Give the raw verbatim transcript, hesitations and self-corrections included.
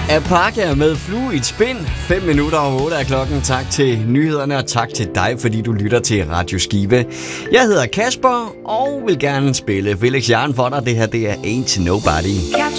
Apaka med Flue i et spind. fem minutter over otte er klokken. Tak til nyhederne, og tak til dig, fordi du lytter til Radio Skive. Jeg hedder Kasper, og vil gerne spille Felix Jern for dig. Det her, det er Ain't Nobody.